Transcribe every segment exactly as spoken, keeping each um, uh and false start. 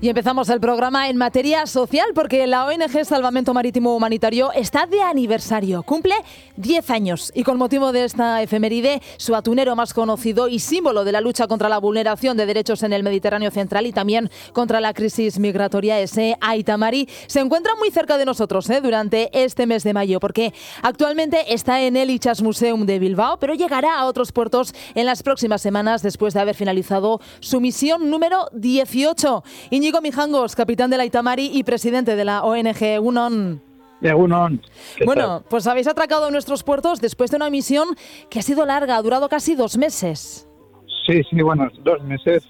Y empezamos el programa en materia social porque la O N G Salvamento Marítimo Humanitario está de aniversario, cumple diez años y con motivo de esta efeméride su atunero más conocido y símbolo de la lucha contra la vulneración de derechos en el Mediterráneo central y también contra la crisis migratoria, ese Aita Mari, se encuentra muy cerca de nosotros ¿eh? durante este mes de mayo porque actualmente está en el Itsasmuseum de Bilbao, pero llegará a otros puertos en las próximas semanas después de haber finalizado su misión número dieciocho. Íñigo Mijangos, capitán de la Aita Mari y presidente de la O N G. Egunon. Egunon. Bueno, tal? Pues habéis atracado nuestros puertos después de una misión que ha sido larga, ha durado casi dos meses. Sí, sí, bueno, dos meses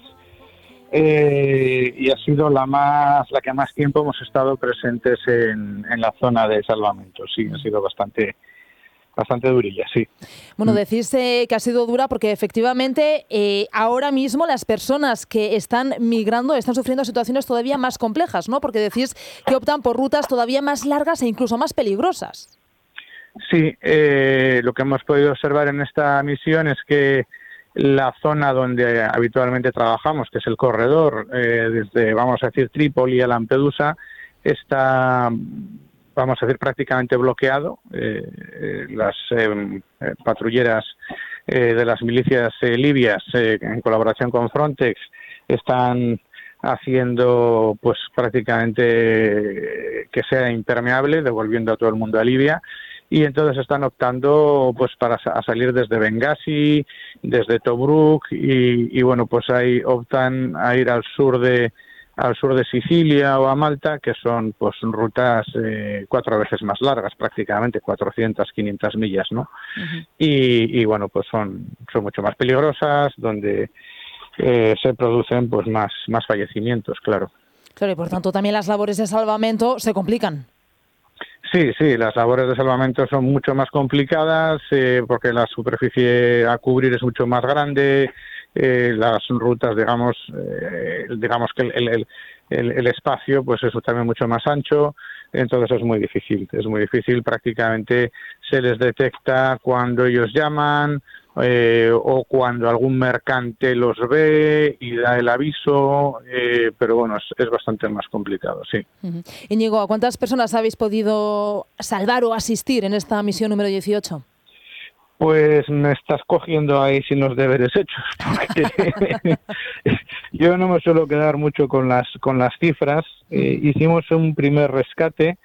eh, y ha sido la más, la que más tiempo hemos estado presentes en, en la zona de salvamento. Sí, ha sido bastante... Bastante durilla, sí. Bueno, decís eh, que ha sido dura porque efectivamente eh, ahora mismo las personas que están migrando están sufriendo situaciones todavía más complejas, ¿no? Porque decís que optan por rutas todavía más largas e incluso más peligrosas. Sí, eh, lo que hemos podido observar en esta misión es que la zona donde habitualmente trabajamos, que es el corredor, eh, desde, vamos a decir, Trípoli a Lampedusa, está... vamos a decir, prácticamente bloqueado. Eh, eh, las eh, eh, patrulleras eh, de las milicias eh, libias, eh, en colaboración con Frontex, están haciendo pues prácticamente que sea impermeable, devolviendo a todo el mundo a Libia, y entonces están optando pues para a salir desde Bengasi, desde Tobruk, y, y bueno, pues ahí optan a ir al sur de al sur de Sicilia o a Malta, que son pues rutas eh, cuatro veces más largas, prácticamente cuatrocientas, quinientas millas, ¿no? Uh-huh. Y, y bueno, pues son, son mucho más peligrosas, donde eh, se producen pues más, más fallecimientos, claro. Claro, y por tanto también las labores de salvamento se complican. Sí, sí, las labores de salvamento son mucho más complicadas eh, porque la superficie a cubrir es mucho más grande. Eh, las rutas, digamos, eh, digamos que el, el, el, el espacio, pues eso también mucho más ancho, entonces es muy difícil, es muy difícil, prácticamente se les detecta cuando ellos llaman eh, o cuando algún mercante los ve y da el aviso, eh, pero bueno, es, es bastante más complicado, sí. Uh-huh. Íñigo, ¿a cuántas personas habéis podido salvar o asistir en esta misión número dieciocho? Pues me estás cogiendo ahí sin los deberes hechos. Yo no me suelo quedar mucho con las con las cifras. Eh, hicimos un primer rescate,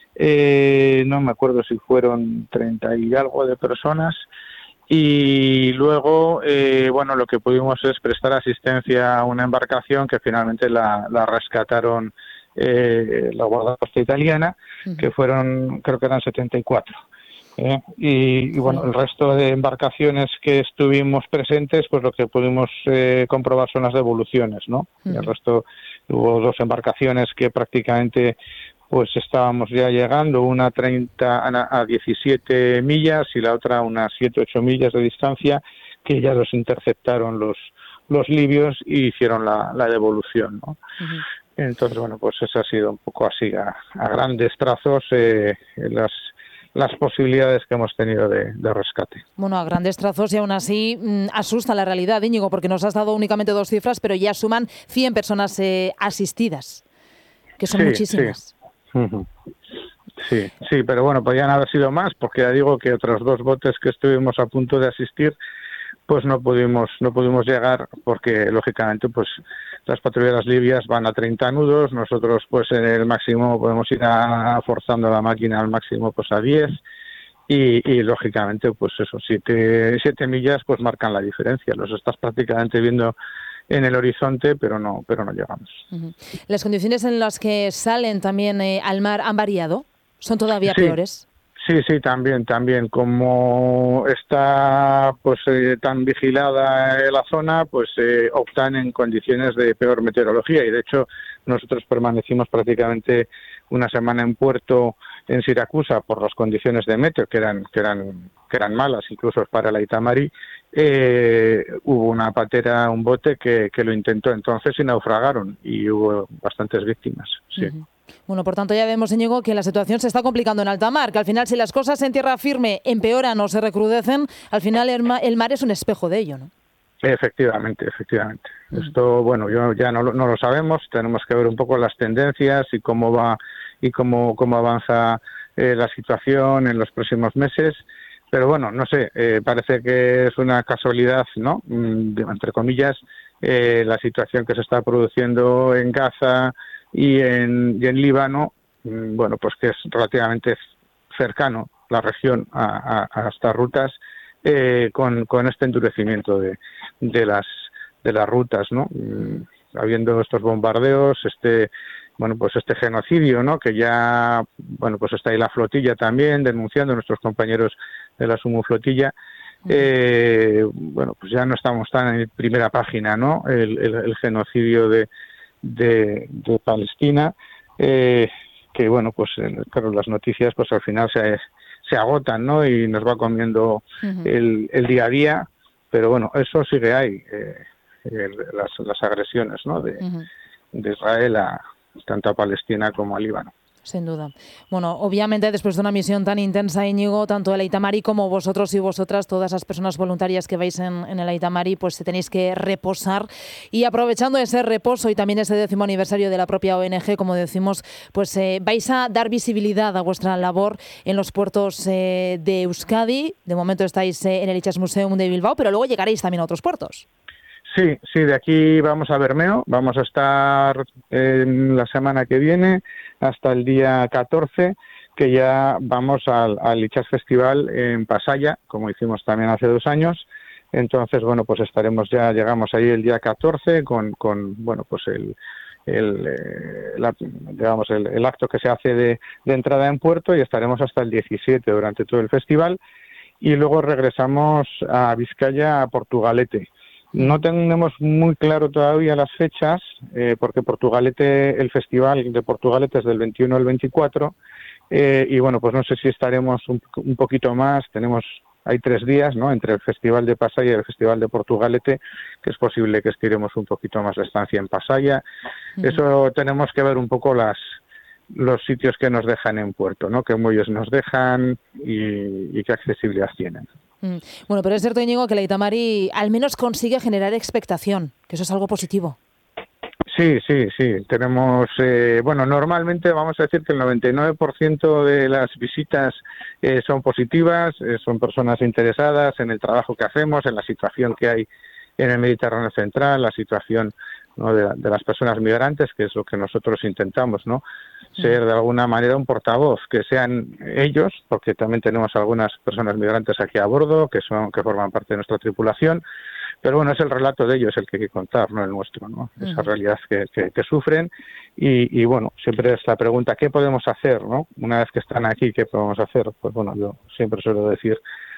eh, no me acuerdo si fueron treinta y algo de personas, y luego, eh, bueno, lo que pudimos es prestar asistencia a una embarcación que finalmente la, la rescataron eh, la guardacosta italiana, uh-huh. que fueron, creo que eran setenta y cuatro. Eh, y, y bueno, el resto de embarcaciones que estuvimos presentes, pues lo que pudimos eh, comprobar son las devoluciones, ¿no? Uh-huh. El resto, hubo dos embarcaciones que prácticamente pues estábamos ya llegando, una treinta a diecisiete millas y la otra unas siete ocho millas de distancia, que ya los interceptaron los los libios y hicieron la, la devolución, ¿no? Uh-huh. Entonces, bueno, pues eso ha sido un poco así a, a grandes trazos eh, las las posibilidades que hemos tenido de, de rescate. Bueno, a grandes trazos y aún así mmm, asusta la realidad, Íñigo, porque nos has dado únicamente dos cifras, pero ya suman cien personas eh, asistidas, que son sí, muchísimas. Sí. Uh-huh. sí, sí, pero bueno, podrían haber sido más, porque ya digo que otros dos botes que estuvimos a punto de asistir, pues no pudimos, no pudimos llegar, porque lógicamente pues las patrulleras libias van a treinta nudos, nosotros pues en el máximo podemos ir a, forzando la máquina al máximo pues a diez y, y lógicamente pues eso, siete, siete millas pues marcan la diferencia, los estás prácticamente viendo en el horizonte, pero no, pero no llegamos. Uh-huh. ¿Las condiciones en las que salen también eh, al mar han variado? ¿Son todavía sí. peores? Sí, sí, también, también. Como está pues eh, tan vigilada eh, la zona, pues eh, optan en condiciones de peor meteorología y de hecho nosotros permanecimos prácticamente una semana en puerto en Siracusa por las condiciones de meteo que eran que eran que eran malas, incluso para la Aita Mari. Eh, hubo una patera, un bote que, que lo intentó entonces y naufragaron y hubo bastantes víctimas. Sí. Uh-huh. Bueno, por tanto ya vemos, Íñigo, que la situación se está complicando en alta mar, que al final si las cosas en tierra firme empeoran o se recrudecen, al final el mar, el mar es un espejo de ello, ¿no? Efectivamente, efectivamente. Mm. Esto, bueno, yo ya no, lo- no lo sabemos, tenemos que ver un poco las tendencias y cómo va y cómo, cómo avanza eh, la situación en los próximos meses. Pero bueno, no sé, eh, parece que es una casualidad, ¿no? Mm, de- entre comillas, eh, la situación que se está produciendo en Gaza y en, y en Líbano, mm, bueno, pues que es relativamente cercano la región a, a- a estas rutas, eh, con, con este endurecimiento de, de las de las rutas, ¿no? Mm, habiendo estos bombardeos, este bueno, pues este genocidio, ¿no? Que ya, bueno, pues está ahí la flotilla también denunciando, nuestros compañeros de la Sumo Flotilla. Eh, bueno, pues ya no estamos tan en primera página, ¿no? El, el, el genocidio de, de, de Palestina, eh, que bueno, pues eh, claro, las noticias pues al final se, se agotan, ¿no? Y nos va comiendo Ujú. el, el día a día, pero bueno, eso sigue ahí, eh, el- las, las agresiones, ¿no? De, Ujú. de Israel a tanto a Palestina como a Líbano. Sin duda. Bueno, obviamente después de una misión tan intensa, Íñigo, tanto el Aitamari como vosotros y vosotras, todas las personas voluntarias que vais en, en el Aitamari, pues tenéis que reposar. Y aprovechando ese reposo y también ese décimo aniversario de la propia O N G, como decimos, pues eh, vais a dar visibilidad a vuestra labor en los puertos eh, de Euskadi. De momento estáis eh, en el Itsasmuseum de Bilbao, pero luego llegaréis también a otros puertos. Sí, sí, de aquí vamos a Bermeo, vamos a estar en la semana que viene hasta el día catorce, que ya vamos al, al Itsas Festival en Pasaya, como hicimos también hace dos años. Entonces, bueno, pues estaremos ya, llegamos ahí el día catorce con, con bueno, pues el, el, eh, la- digamos, el, el acto que se hace de, de entrada en puerto y estaremos hasta el diecisiete durante todo el festival y luego regresamos a Vizcaya, a Portugalete. No tenemos muy claro todavía las fechas, eh, porque Portugalete, el festival de Portugalete es del veintiuno al veinticuatro, eh, y bueno, pues no sé si estaremos un, un poquito más, tenemos, hay tres días, ¿no?, entre el Festival de Pasaya y el Festival de Portugalete, que es posible que estiremos un poquito más la estancia en Pasaya. Ujú. Eso tenemos que ver un poco las los sitios que nos dejan en puerto, ¿no?, qué muelles nos dejan y, y qué accesibilidad tienen. Mm. Bueno, pero es cierto, Íñigo, que el Aitamari al menos consigue generar expectación, que eso es algo positivo. Sí, sí, sí. Tenemos, eh, bueno, normalmente vamos a decir que el noventa y nueve por ciento de las visitas eh, son positivas, eh, son personas interesadas en el trabajo que hacemos, en la situación que hay en el Mediterráneo central, la situación, ¿no?, de, de las personas migrantes, que es lo que nosotros intentamos, ¿no?, ser de alguna manera un portavoz, que sean ellos, porque también tenemos algunas personas migrantes aquí a bordo, que son que forman parte de nuestra tripulación. Pero bueno, es el relato de ellos el que hay que contar, no el nuestro, ¿no? Esa Ujú. realidad que, que, que sufren y, y bueno, siempre es la pregunta, ¿qué podemos hacer, no? Una vez que están aquí, ¿qué podemos hacer? Pues bueno, yo siempre suelo decir